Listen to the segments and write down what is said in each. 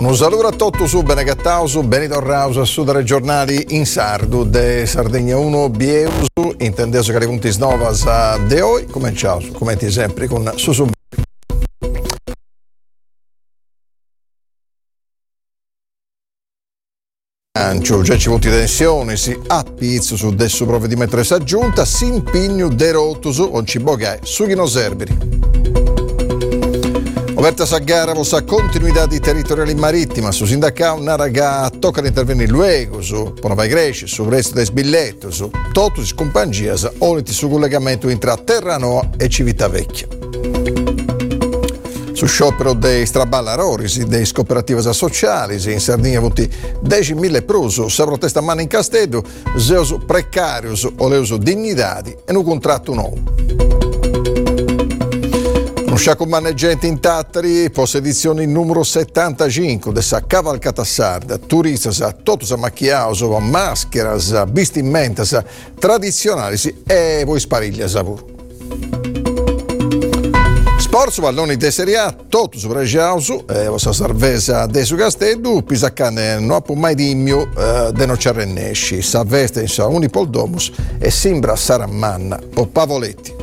Un saluto a tutti su Benegattausu, Benitorrausu, su dai giornali in sardo de Sardegna 1 Bieusu, intendeso che le punti novas de oggi, cominciamo, come sempre, con Susu. Già ci punti di tensione, si appizzo su adesso provvedimento di aggiunta, si impigno derotusu, on ci bogai, su chi non serbiri. Oberta Saggara vosa continuità di territoriali marittima su sindacao una raga tocca di intervenire luego su Ponovai Greci su resto del sbilletto su Totus Scompangias oliti su collegamento tra Terranova e Civitavecchia. Su sciopero dei straballarorisi dei cooperative sociali in Sardegna avuti 10.000 pruso sa protesta a mano in castello zeus precarius o leuso dignitati e un contratto nuovo. Un sciacco maneggiante in Tattari, possedizione numero 75 dessa cavalcata sarda, turistas, totus macchiaus, mascheras, vestimmentas tradizionali e poi spariglias pure. Sport palloni de Serie A, totus pregiausu, vostra cerveza de su castello, pisaccane non ha mai dimio de non c'arrennesci, sa veste in sa unipoldomus e simbra Saramanna, po Pavoletti.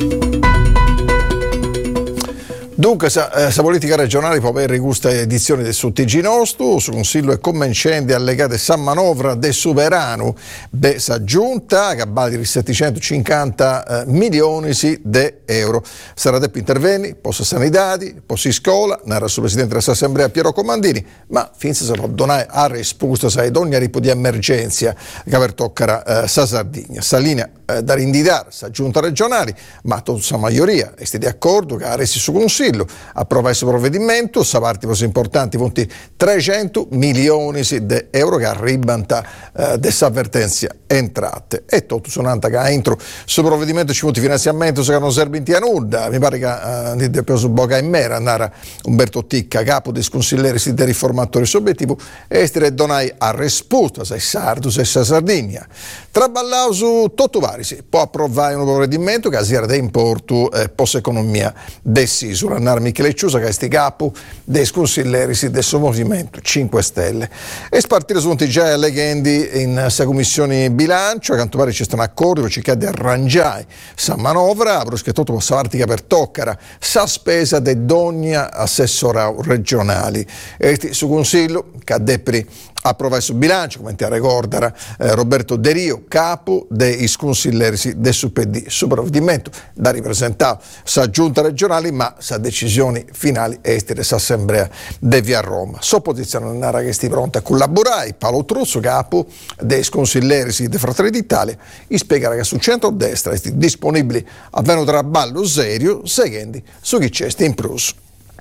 Dunque, sa politica regionale può avere questa edizione del suo TG nostro, su Consiglio e commencende allegate San Manovra del Soberano, de sa giunta, che vale di 750 milioni di euro. Sarà detto interventi, possa sanitati, possa scuola, narra il presidente dell'Assemblea Piero Comandini, ma finché si può donare a risposta a ogni tipo di emergenza che per toccare sa Sardegna. Sa linea da rindidare, sa giunta regionali, ma tutta la maggioria è di accordo che ha resi su Consiglio. Approva questo provvedimento, sa parti così importanti, punti 300 milioni di euro che arrivano dessa avvertenza entrate. E tutto suonante che entro questo provvedimento ci punti finanziamento se non serve in nulla. Mi pare che di preso boca in mera andare Umberto Ticca, capo dei consiglieri dei riformatori subiettivo, e stare donai a risposta sei sardo, sei Sardegna. Traballao su tutto vari, si può approvare un provvedimento che sia da importo post economia dess'isura. Michele Ciusa che è sti capo dei consiglieri del suo movimento 5 Stelle e spartire su già leghendi in sa commissione bilancio a quanto pare c'è stato un accordo per cercare di arrangiare sa manovra che tutto possa partica per toccare sa spesa di ogni assessora regionali e su consiglio che ha depri approvare su bilancio, come ti ricorda Roberto De Rio, capo dei consiglieri del PD, su provvedimento da ripresentare sa giunta regionale, ma sa decisioni finali estere s'assemblea de via Roma. S'opposizione narra che sti pronta a collaborare, Paolo Truzzo, capo dei consiglieri di Fratelli d'Italia, spiegare che sul centro-destra è disponibili a venire traballo serio, seguendo su chi c'è in plus.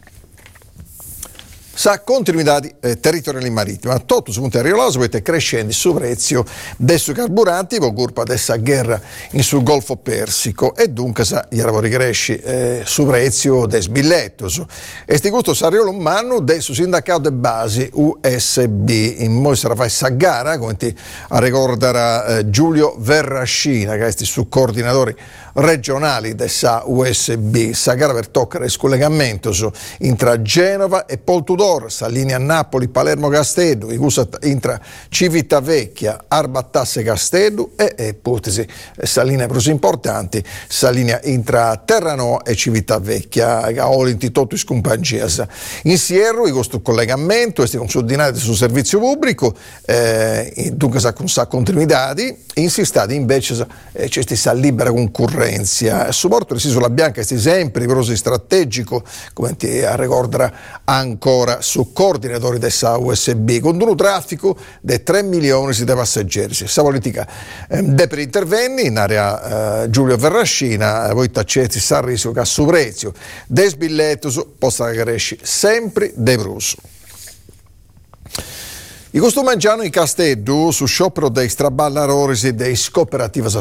Sa continuità territoriali marittima, a tutto su punto arrivolato avete crescendo su prezzo dei carburanti con colpa dessa guerra in sul Golfo Persico e dunque sa gli lavori cresci su prezzo dei sbillettos. E sti gusto sarriolo un anno del sindacato de basi USB in mo sarà fai sa gara come ti ricordare Giulio Verrascina che è su coordinatori regionali dessa USB, sa gara per toccare il collegamento tra Genova e Poltudor, sa linea Napoli, Palermo Castello, intra Civitavecchia, Arbattasse Castello e ipotesi sa linea più importanti, sa linea intra Terranova e Civitavecchia, che ha tutto in scompangias. Insieme questo collegamento è consolidato sul servizio pubblico, dunque sa continuità, insistati invece c'è questa libera concorrenza. Il supporto sulla bianca è sempre prosi strategico, come ti ricorda ancora su coordinatori dessa USB, con un traffico di 3 milioni di passeggeri. Questa politica per interventi in area Giulio Verrascina, voi taccetti sa rischio che su prezzo dei sbiglietti possa crescere sempre de bruso. I costumi mangiano in Castello su sciopero dei straballarori e dei cooperative